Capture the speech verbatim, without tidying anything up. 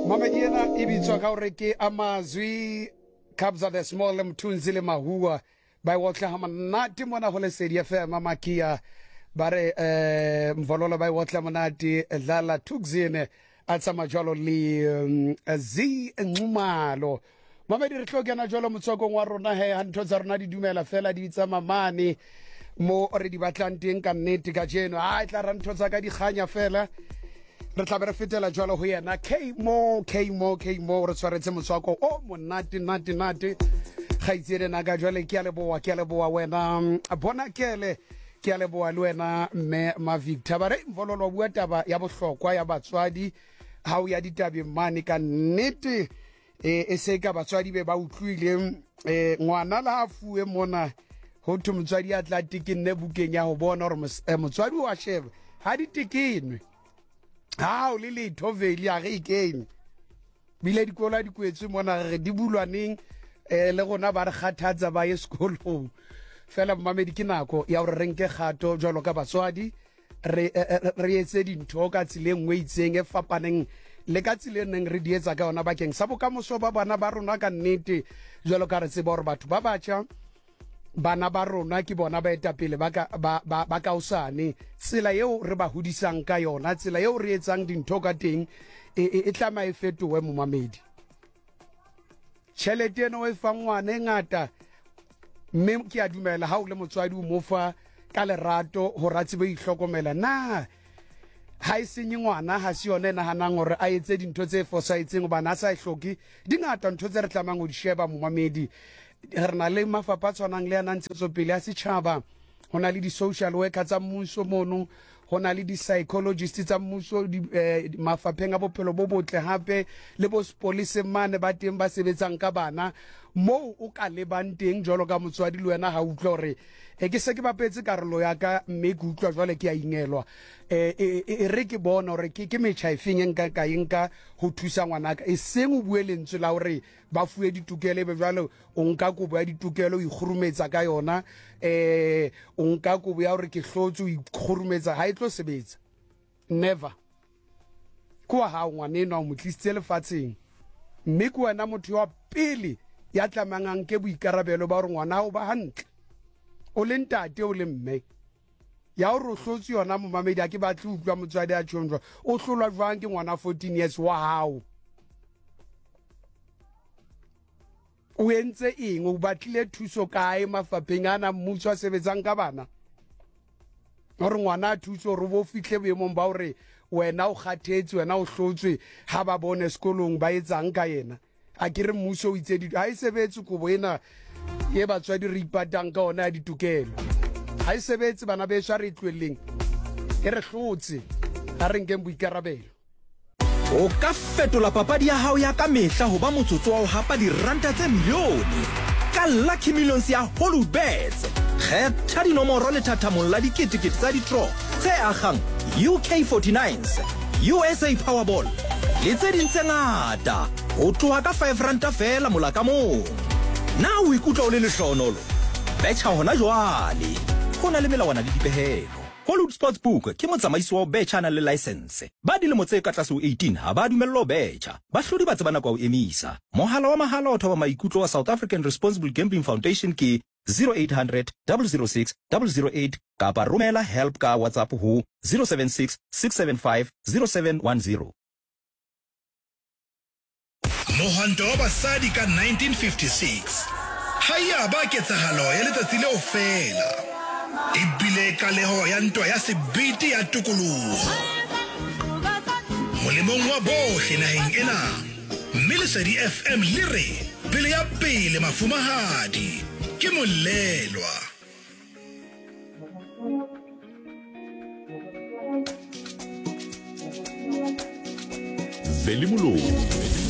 Mama yena ibitswa ka hore ke amazwi Kabza the Small Mthunzi le Mahua by Wotla Hamanati mona ho Lesedi F M Makia bare eh mvololo by Wotla Manati dlala Thukzini atsama jalo le zi Nxumalo. Mama di re tlokana jalo motsokong wa rona he hantho tsa rona di dumela fela di tsama mane mo re di batlang teng ka nnete ka jeno a tla ra ntho tsa ka di khanya fela re tla be re fetela jalo ho yena K mo K mo K mo re tshwaretse motswako o monate nate nate ga itsere na ga jwale ke a leboa ke a leboa wena bona kele ke a leboa le wena mme ma Victor bare mvololo bua taba ya bohlokwa ya batswadi ha o ya ditabe mane ka nnete e se ka batswadi be ba utlwile ngwana la afuwe mona ho thu motswadi a tla tikinne bukeng ya ho bona hore motswadi wa shebe ha di tikinwe ha o le letho veli a re ikene bile dikola di kwetse mona re di bulwaneng le gona ba re kgathatsa ba ye sekolo fela mmamedi ke nako ya hore re nke kgato jwalo ka batswadi re re etse dintho ka tsileng ngwe itseng e fapaneng le ka tsileng neng re di etsa ka ona bakeng sa bokamoso ba bana ba rona ka nnete jwalo ka re tseba hore batho ba batjha bana ba rona ke bona ba etapele ba ka ba ba ka usane tsela eo re ba hodisang ka yona tsela eo re etsang dintho ka teng e tlama e fetowe mo mamedi tšhelete eno e fangwane ngata mme ke a dumela ha o le motswadi o mofa ka lerato ho ratse ba ihlokomela na ha isenye ngwana ha se yone nahanang hore a etse dintho tse fosaitseng bana sa ihloki dingata ntho tse re tlamang ho di sheba mo mamedi re na le mafapha tshwanang le ya ntshetsopele ya setšhaba ho na le di social worker tsa mmuso mono ho na le di psychologists tsa mmuso di mafapheng a bophelo bo botle hape le bo police mane ba teng ba sebetsang ka bana mo o ka le banteng jolo ka motswadi le wena ha utlwa hore e ke se ke bapetse karolo ya ka mme ke utlwa jwale ke a ingelwa e re ke bona hore ke ke metjha efeng enka ka enka ho thusa ngwana ka e seng o bue lentswe la hore ba fuwe ditukelo be jwale o nka kobo ya ditukelo o ikhurumetsa ka yona eh o nka kobo ya hore ke hlotse o ikhurumetsa ha e tlo sebetsa never kwa ha ngwana eno mo tlisitse lefatsheng mme ke wena motho wa pele ya tlamangang ke boikarabelo ba hore ngwana o ba hantle o le ntate o le mme ya o rohlotse yona mo mamedi a ke batle utlwa motswadi a tshonjwa o hlolwa jwang ke ngwana fourteen years wa hao o entse eng o batlile thuso kae mafapheng ana mmuso a sebetsang ka bana hore ngwana a thuso re bo fihle boemong ba hore wena o kgathetse wena o hlotswe ha ba bone sekolong ba etsang ka yena a ke re mmuso o itse di ha e sebetse kobo ena ye batswadi re ipatang ka ona ya ditukelo ha e sebetse bana be swa re tlweleng e re hlotse ha re nkeng boikarabelo o ka fetola papadi ya hao ya ka mehla ho ba motsotso wa ho hapa diranta tse milione ka Lucky Millions ya Holubets kgetha dinomoro le thathamong la diketekete tsa ditro tse agang U K forty-nines U S A Powerball le tse ding tse ngata ho tloha ka five ranta fela mola ka mong na o ikutlwa o le lehlohonolo betcha hona jwale ho na le melawana le dipehelo Hollywood Sportsbook ke motsamaisi wa betcha na le license ba dilemo tse ka tlase ho eighteen ha ba dumello betcha ba hlodi ba tsebana kwa o emisa mohala wa mahala o thoba maikutlo wa South African Responsible Gambling Foundation ke zero eight hundred double oh six double oh eight kapa romela help ka WhatsApp ho zero seven six six seven five zero seven one zero. Mohwanto wa basadi ka nineteen fifty-six haya ba ketsahalo ya letsatsi leo fela ebile kaleho ya ntwa ya sebiti ya tukoloho molemong wa bohle naheng ena mme Lesedi F M le re pele ya pele mafumahadi ke molelwa Veli Moloi